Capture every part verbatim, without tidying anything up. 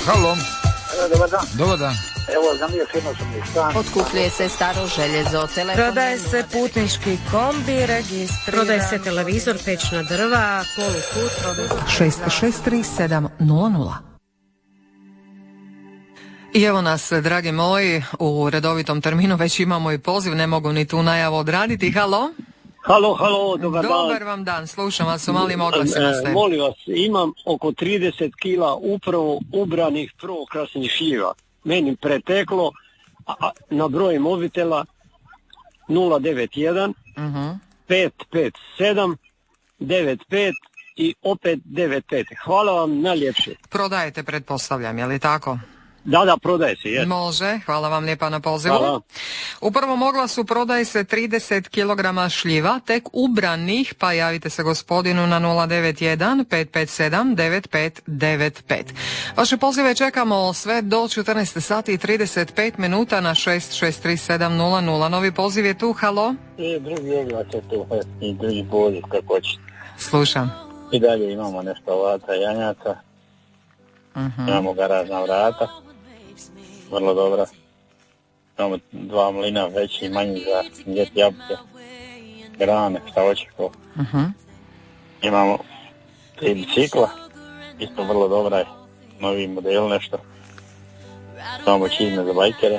Halo. Dobar dan. Dobar dan. Evo, za nije firma sam mi stan. Otkupljuje se staro željezo, telefon... Prodaje se putnički kombi, registriran... Prodaje se televizor, pećna drva, polukut, prodaje se... šest šest tri sedam nula nula. I evo nas, dragi moji, u redovitom terminu već imamo i poziv, ne mogu ni tu najavu odraditi. Halo? Halo, halo, dobar dan. Dobar vam dan, slušam vas u malim oglasima ste. E, molim vas, imam oko trideset kila upravo ubranih prvokrasnih šljiva. Meni preteklo, a, na broj mobitela nula devet jedan Uh-huh. pet pet sedam devet pet i opet devet pet. Hvala vam najljepše. Prodajete, pretpostavljam, je li tako? Da, da, prodaje se, jes. Može, hvala vam lijepa na pozivu. Hvala. U prvom oglasu prodaje se trideset kilograma šljiva, tek ubranih, pa javite se gospodinu na nula devet jedan pet pet sedam devet pet devet pet. Vaše pozive čekamo sve do četrnaest sati i trideset pet minuta na šest šest tri sedam nula nula. Novi poziv je tu, halo? I drugi oglas je tu, i drugi poziv, kako hoćete. Slušam. I dalje imamo nešto ovata janjaca, Uh-huh. imamo garažna vrata, vrlo dobra. Imamo dva mlina, veći i manji za ljet jabuke, grane, šta hoće ko. Uh-huh. Imamo tri bicikla, isto vrlo dobra je, novi model nešto. Imamo čizme za bajkere.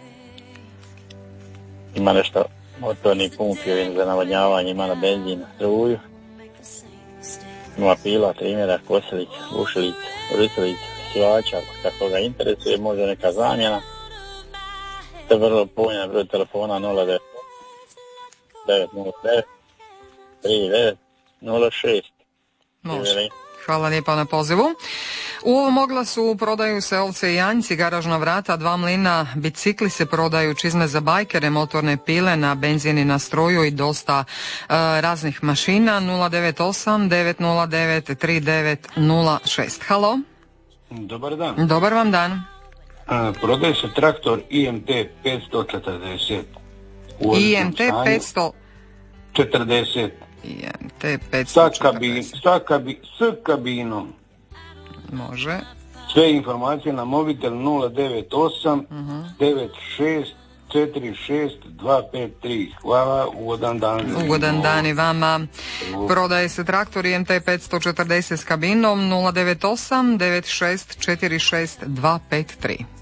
Ima nešto motorni pumpi za navodnjavanje, ima na benzin, struju. Ima pila, trimjera, kosilica, ušilica, risilica, sivača, kako ga interesuje, može neka zamjena. To je vrlo povoljno, broj telefona nula devet devet nula devet tri devet nula šest. Može. Hvala lijepa na pozivu. U ovom oglasu prodaju se ovce i janjci, garažna vrata, dva mlina, bicikli se prodaju, čizme za bajkere, motorne pile na benzin i na struju i dosta uh, raznih mašina. Nula devet osam devet nula devet tri devet nula šest. Halo? Dobar dan. Dobar vam dan. A, prodaje se traktor I M T petsto četrdeset. I M T petsto četrdeset. I M T petsto Sa, četrdeset. kabin, sa kabi, s kabinom. Može. Sve informacije na mobitel nula devet osam devet šest četiri šest dva pet tri. Hvala, ugodan dan. Ugodan dan i vama. Prodaje se traktor I M T petsto četrdeset s kabinom nula devet osam devet šest četiri šest dva pet tri.